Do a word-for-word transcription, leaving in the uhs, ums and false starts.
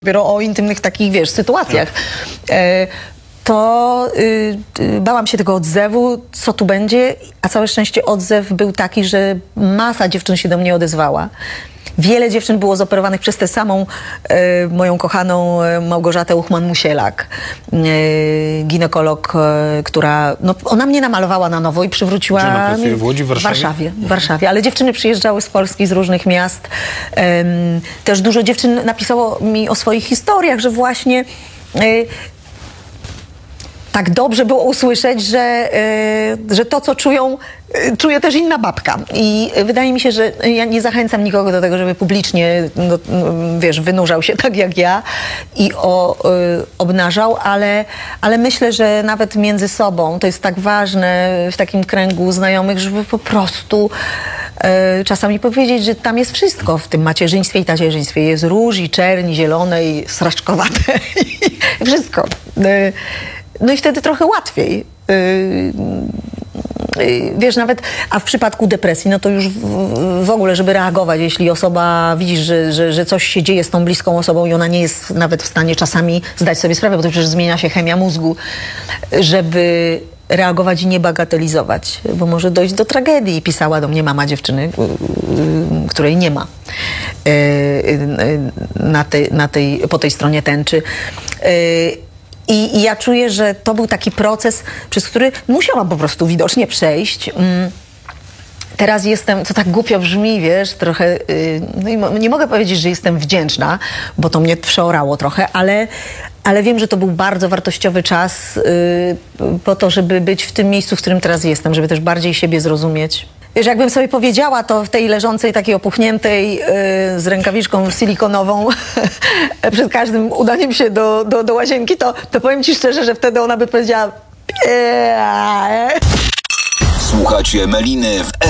Dopiero o intymnych takich, wiesz, sytuacjach. E, to y, y, bałam się tego odzewu, co tu będzie, a całe szczęście odzew był taki, że masa dziewczyn się do mnie odezwała. Wiele dziewczyn było zoperowanych przez tę samą e, moją kochaną e, Małgorzatę Uchman-Musielak, e, ginekolog, e, która, no, ona mnie namalowała na nowo i przywróciła... Gdzie ona pracuje? W Łodzi, w Warszawie? W Warszawie, w Warszawie. Ale dziewczyny przyjeżdżały z Polski, z różnych miast. Em, też dużo dziewczyn napisało mi o swoich historiach, że właśnie... E, tak dobrze było usłyszeć, że, y, że to, co czują, y, czuje też inna babka. I wydaje mi się, że ja nie zachęcam nikogo do tego, żeby publicznie, no, wiesz, wynurzał się tak jak ja i o, y, obnażał, ale, ale myślę, że nawet między sobą to jest tak ważne w takim kręgu znajomych, żeby po prostu y, czasami powiedzieć, że tam jest wszystko w tym macierzyństwie i tacierzyństwie. Jest róż i czerń, i zielone, i sraczkowate. Wszystko. Y, No i wtedy trochę łatwiej. Yy, yy, wiesz, nawet, a w przypadku depresji, no to już w, w ogóle, żeby reagować, jeśli osoba, widzisz, że, że, że coś się dzieje z tą bliską osobą i ona nie jest nawet w stanie czasami zdać sobie sprawę, bo to przecież zmienia się chemia mózgu, żeby reagować i nie bagatelizować, bo może dojść do tragedii. Pisała do mnie mama dziewczyny, yy, której nie ma yy, yy, na tej, na tej, po tej stronie tęczy. Yy, I, I ja czuję, że to był taki proces, przez który musiałam po prostu widocznie przejść. Mm. Teraz jestem, to tak głupio brzmi, wiesz, trochę, yy, no i nie mogę powiedzieć, że jestem wdzięczna, bo to mnie przeorało trochę, ale, ale wiem, że to był bardzo wartościowy czas yy, po to, żeby być w tym miejscu, w którym teraz jestem, żeby też bardziej siebie zrozumieć. Wiesz, jakbym sobie powiedziała, to w tej leżącej, takiej opuchniętej, yy, z rękawiczką silikonową przed każdym udaniem się do, do, do łazienki, to, to powiem ci szczerze, że wtedy ona by powiedziała... Słuchacie Meliny w